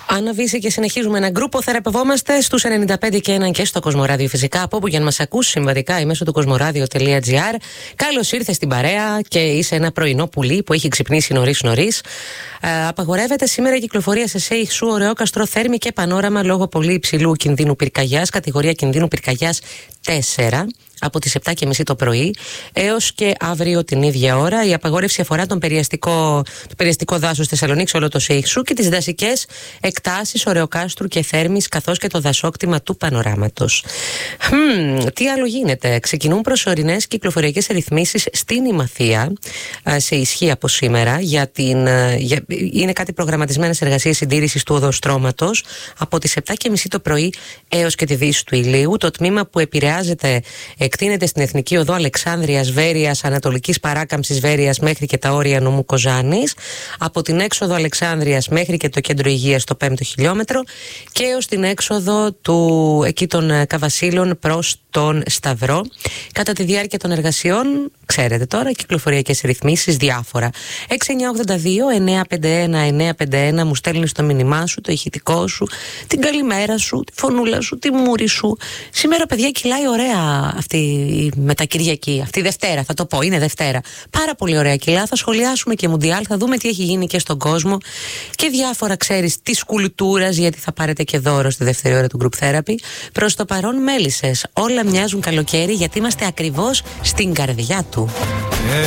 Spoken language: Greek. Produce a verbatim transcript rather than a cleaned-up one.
Άννα Βύση και συνεχίζουμε ένα γκρουπ. Θεραπευόμαστε στους ενενήντα πέντε και ένα και στο Κοσμοράδιο φυσικά. Από όπου για να μας ακούσει συμβατικά ή μέσω του κοσμοράδιο τελεία τζι άρ. Καλώς ήρθες στην παρέα και είσαι ένα πρωινό πουλί που έχει ξυπνήσει νωρίς νωρίς. Ε, απαγορεύεται σήμερα η κυκλοφορία σε Σέιχσου, Ωρεόκαστρο, Θέρμη και Πανόραμα λόγω πολύ υψηλού κινδύνου πυρκαγιάς, κατηγορία κινδύνου πυρκαγιάς τέσσερα. Από τις επτά και μισή το πρωί έως και αύριο την ίδια ώρα. Η απαγόρευση αφορά τον περιαστικό, το περιαστικό δάσος Θεσσαλονίκης, όλο το Σέιχσου και τις δασικές εκτάσεις Ωρεοκάστρου και Θέρμης, καθώς και το δασόκτημα του Πανοράματος. Hm, τι άλλο γίνεται? Ξεκινούν προσωρινές κυκλοφοριακές ρυθμίσεις στην Ημαθία, σε ισχύ από σήμερα. Για την, για, είναι κάτι προγραμματισμένες εργασίες συντήρησης του οδοστρώματος από τις επτά και μισή το πρωί έως και τη δύση του ηλίου. Το τμήμα που επηρεάζεται εκτείνεται στην Εθνική Οδό Αλεξάνδρειας Βέρειας, Ανατολικής Παράκαμψης Βέρειας μέχρι και τα όρια νομού Κοζάνης, από την έξοδο Αλεξάνδρειας μέχρι και το κέντρο υγείας στο πέμπτο χιλιόμετρο και έως την έξοδο του, εκεί των Καβασίλων προς τον Σταυρό. Κατά τη διάρκεια των εργασιών, ξέρετε τώρα, κυκλοφοριακές ρυθμίσεις διάφορα. έξι εννιά ογδόντα δύο εννιά πέντε ένα εννιά πέντε ένα μου στέλνεις το μήνυμά σου, το ηχητικό σου, την καλημέρα σου, τη φωνούλα σου, τη μούρη σου. Σήμερα, παιδιά, κυλάει ωραία αυτή η μετακυριακή, αυτή η Δευτέρα, θα το πω, είναι Δευτέρα. Πάρα πολύ ωραία κιλά. Θα σχολιάσουμε και Μουντιάλ, θα δούμε τι έχει γίνει και στον κόσμο και διάφορα, ξέρεις, της κουλτούρας, γιατί θα πάρετε και δώρο στη δεύτερη ώρα του Group Therapy. Προς το παρόν, μέλισσες. Όλα μοιάζουν καλοκαίρι, γιατί είμαστε ακριβώς στην καρδιά του.